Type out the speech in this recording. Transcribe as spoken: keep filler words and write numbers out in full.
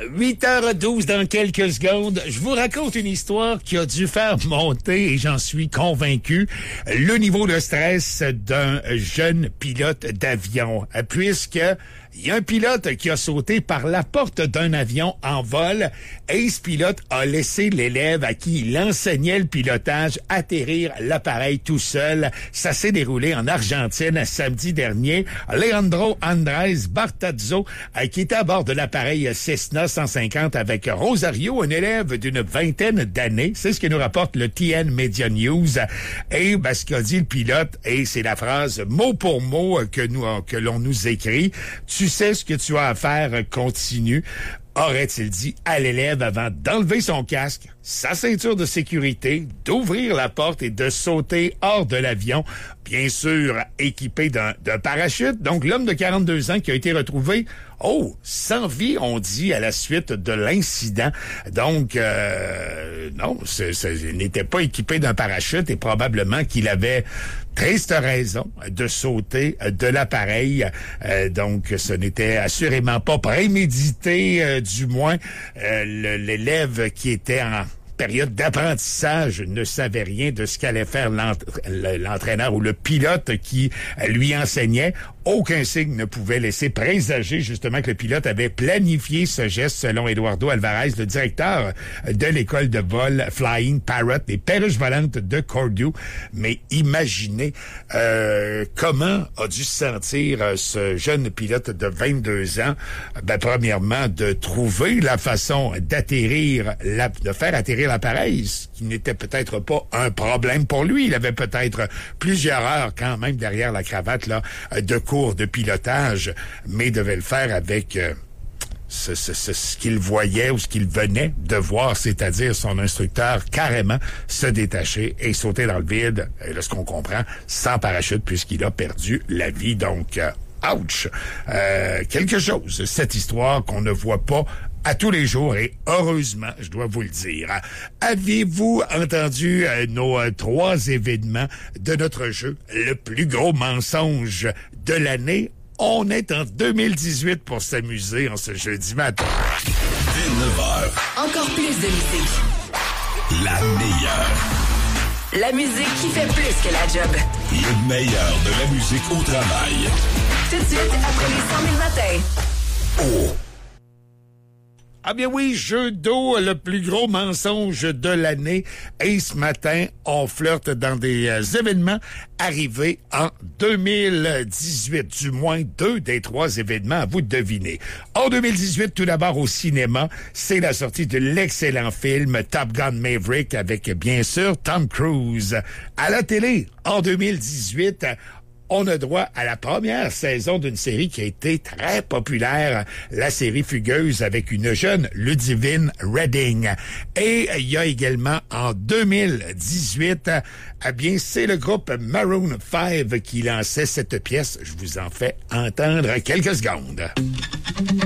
huit heures douze dans quelques secondes. Je vous raconte une histoire qui a dû faire monter, et j'en suis convaincu, le niveau de stress d'un jeune pilote d'avion. Puisque il y a un pilote qui a sauté par la porte d'un avion en vol et ce pilote a laissé l'élève à qui il enseignait le pilotage atterrir l'appareil tout seul. Ça s'est déroulé en Argentine samedi dernier. Leandro Andrés Bartazzo, qui était à bord de l'appareil Cessna cent cinquante avec Rosario, un élève d'une vingtaine d'années. C'est ce que nous rapporte le T N Media News. Et ben, ce qu'a dit le pilote, et c'est la phrase mot pour mot que nous que l'on nous écrit: tu sais ce que tu as à faire, continue, aurait-il dit à l'élève avant d'enlever son casque, sa ceinture de sécurité, d'ouvrir la porte et de sauter hors de l'avion, bien sûr équipé d'un, d'un parachute. Donc l'homme de quarante-deux ans qui a été retrouvé, oh, sans vie, on dit, à la suite de l'incident. Donc, euh, non, c'est, c'est, il n'était pas équipé d'un parachute et probablement qu'il avait triste raison de sauter de l'appareil. Euh, donc, ce n'était assurément pas prémédité, euh, du moins. Euh, le, l'élève qui était en période d'apprentissage ne savait rien de ce qu'allait faire l'entraîneur ou le pilote qui lui enseignait. Aucun signe ne pouvait laisser présager justement que le pilote avait planifié ce geste, selon Eduardo Alvarez, le directeur de l'école de vol Flying Parrot, des perruches volantes de Cordoue. Mais imaginez euh, comment a dû se sentir euh, ce jeune pilote de vingt-deux ans. Ben, premièrement, de trouver la façon d'atterrir, la, de faire atterrir l'appareil, ce qui n'était peut-être pas un problème pour lui. Il avait peut-être plusieurs heures quand même derrière la cravate là de cours de pilotage, mais devait le faire avec euh, ce, ce, ce, ce qu'il voyait ou ce qu'il venait de voir, c'est-à-dire son instructeur carrément se détacher et sauter dans le vide, et là, ce qu'on comprend, sans parachute, puisqu'il a perdu la vie. Donc, euh, ouch! Euh, quelque chose, cette histoire qu'on ne voit pas à tous les jours, et heureusement, je dois vous le dire. Avez-vous entendu euh, nos euh, trois événements de notre jeu, le plus gros mensonge de l'année? On est en deux mille dix-huit pour s'amuser en ce jeudi matin. dix-neuf heures. Encore plus de musique. La meilleure. La musique qui fait plus que la job. Le meilleur de la musique au travail. Tout de suite, après les cent mille matins. Oh! Ah bien oui, jeu d'eau, le plus gros mensonge de l'année. Et ce matin, on flirte dans des euh, événements arrivés en deux mille dix-huit. Du moins, deux des trois événements, à vous de deviner. En deux mille dix-huit, tout d'abord au cinéma, c'est la sortie de l'excellent film Top Gun Maverick avec, bien sûr, Tom Cruise. À la télé, en deux mille dix-huit, on a droit à la première saison d'une série qui a été très populaire, la série Fugueuse, avec une jeune Ludivine Redding. Et il y a également en deux mille dix-huit, eh bien, c'est le groupe Maroon five qui lançait cette pièce. Je vous en fais entendre quelques secondes.